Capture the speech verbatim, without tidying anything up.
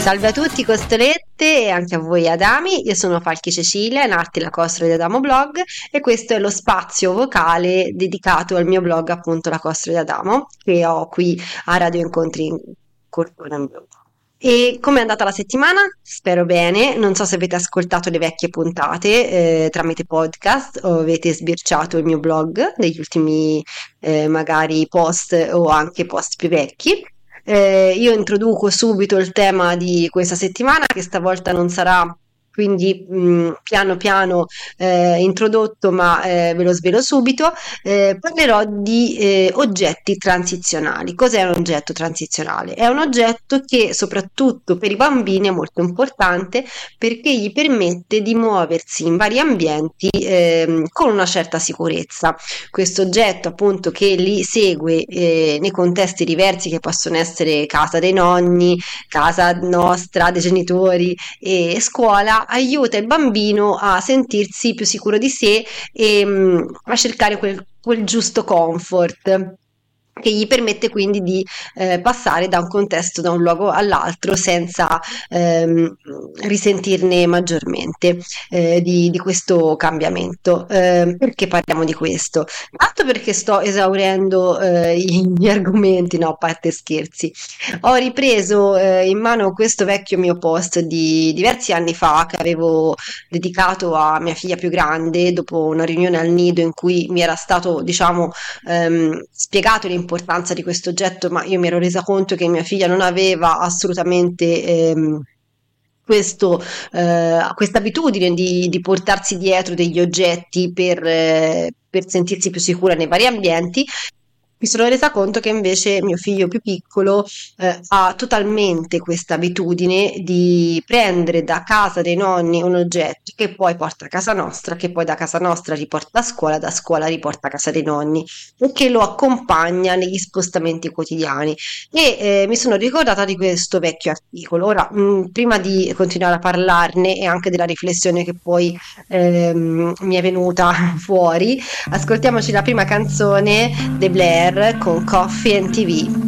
Salve a tutti costolette e anche a voi Adami, io sono Falchi Cecilia, nati la Costola di Adamo Blog e questo è lo spazio vocale dedicato al mio blog appunto la Costola di Adamo che ho qui a Radio Incontri in Cortona. E come è andata la settimana? Spero bene, non so se avete ascoltato le vecchie puntate eh, tramite podcast o avete sbirciato il mio blog degli ultimi eh, magari post o anche post più vecchi. Eh, io introduco subito il tema di questa settimana, che stavolta non sarà quindi mh, piano piano eh, introdotto, ma eh, ve lo svelo subito. Eh, parlerò di eh, oggetti transizionali. Cos'è un oggetto transizionale? È un oggetto che soprattutto per i bambini è molto importante perché gli permette di muoversi in vari ambienti ehm, con una certa sicurezza. Questo oggetto appunto che li segue eh, nei contesti diversi che possono essere casa dei nonni, casa nostra, dei genitori e scuola, aiuta il bambino a sentirsi più sicuro di sé e mh, a cercare quel, quel giusto comfort che gli permette quindi di eh, passare da un contesto, da un luogo all'altro senza ehm, risentirne maggiormente eh, di, di questo cambiamento. Eh, perché parliamo di questo? Tanto perché sto esaurendo eh, i miei argomenti, no, a parte scherzi. Ho ripreso eh, in mano questo vecchio mio post di diversi anni fa che avevo dedicato a mia figlia più grande dopo una riunione al nido in cui mi era stato, diciamo, ehm, spiegato l'importanza di questo oggetto, ma io mi ero resa conto che mia figlia non aveva assolutamente ehm, questo, eh, questa abitudine di, di portarsi dietro degli oggetti per, eh, per sentirsi più sicura nei vari ambienti. Mi sono resa conto che invece mio figlio più piccolo eh, ha totalmente questa abitudine di prendere da casa dei nonni un oggetto che poi porta a casa nostra, che poi da casa nostra riporta a scuola, da scuola riporta a casa dei nonni e che lo accompagna negli spostamenti quotidiani. E eh, mi sono ricordata di questo vecchio articolo. Ora, mh, prima di continuare a parlarne e anche della riflessione che poi ehm, mi è venuta fuori, ascoltiamoci la prima canzone dei Blair con Coffee and T V.